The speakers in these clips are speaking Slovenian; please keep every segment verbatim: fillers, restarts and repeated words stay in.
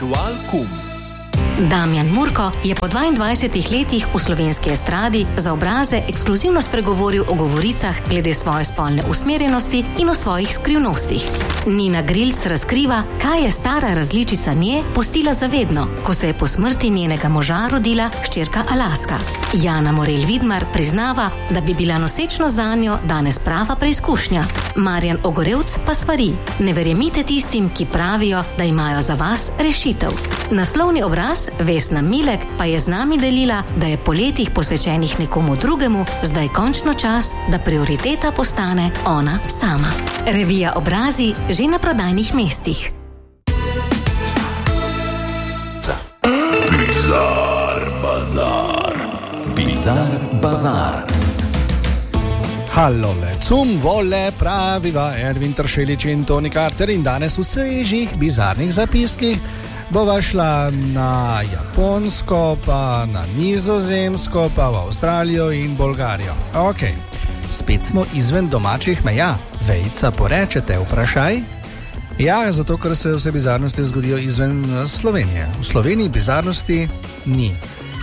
Ritual Kum. Damjan Murko je po dvaindvajsetih letih v slovenski estradi za obraze ekskluzivno spregovoril o govoricah glede svoje spolne usmerjenosti in o svojih skrivnostih. Nina Grilc razkriva, kaj je stara različica nje pustila zavedno, ko se je po smrti njenega moža rodila hčerka Alaska. Jana Morel Vidmar priznava, da bi bila nosečnost zanjo danes prava preizkušnja. Marjan Ogorevc pa svari: ne verjemite tistim, ki pravijo, da imajo za vas rešitev. Naslovni obraz Vesna Milek pa je z nami delila, da je po letih posvečenih nekomu drugemu zdaj končno čas, da prioriteta postane ona sama. Revija Obrazi že na prodajnih mestih. Bizar Bazar. Bizar Bazar. Hallole, cum vole, praviva Ervin Tršelič in Toni Carter, in danes v svežih bizarnih zapiskih bova šla na Japonsko, pa na Nizozemsko, pa v Avstralijo in Bolgarijo. Ok, spet smo izven domačih meja. Vejica porečete, vprašaj? Ja, zato ker se vse bizarnosti zgodijo izven Slovenije. V Sloveniji bizarnosti ni.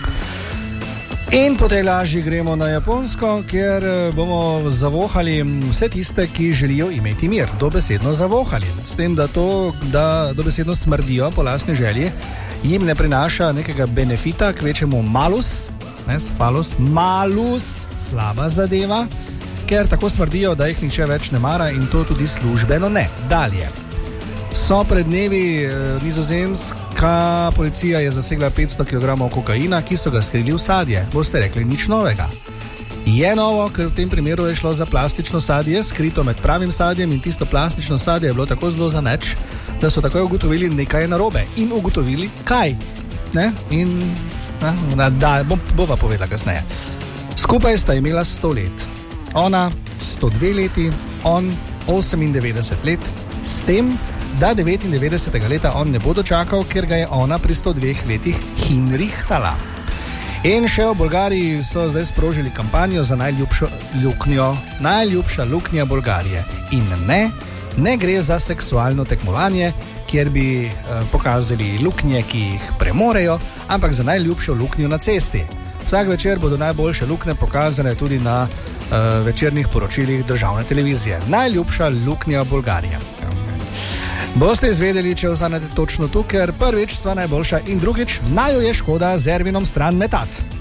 In po tej laži gremo na Japonsko, kjer bomo zavohali vse tiste, ki želijo imeti mir. Dobesedno zavohali. S tem, da to, da dobesedno smrdijo po lastni želji, jim ne prinaša nekega benefita, kvečemu malus, ne, falus, malus, slaba zadeva, ker tako smrdijo, da jih nihče več ne mara, in to tudi službeno ne. Dalje. So pred dnevi nizozemska policija je zasegla petsto kilogramov kokaina, ki so ga skrili v sadje. Boste rekli, nič novega. Je novo, ker v tem primeru je šlo za plastično sadje, skrito med pravim sadjem, in tisto plastično sadje je bilo tako zelo zaneč, da so takoj ugotovili, nekaj je narobe. In ugotovili, kaj. Ne? In ne, da, bom, bova povedala kasneje. Skupaj sta imela sto let. Ona sto dve leti, on osemindevetdeset let, s tem, da devetindevetdesetega leta on ne bo dočakal, ker ga je ona pri sto dveh letih hinrihtala. In še v Bolgariji so zdaj sprožili kampanjo za najljubšo luknjo, najljubša luknja Bolgarije. In ne, ne gre za seksualno tekmovanje, kjer bi eh, pokazali luknje, ki jih premorejo, ampak za najljubšo luknjo na cesti. Vsak večer bodo najboljše luknje pokazane tudi na eh, večernih poročilih državne televizije. Najljubša luknja Bolgarije. Boste izvedeli, če ostanete točno tu, ker prvič sva najboljša in drugič, naju je škoda z Ervinom stran metati.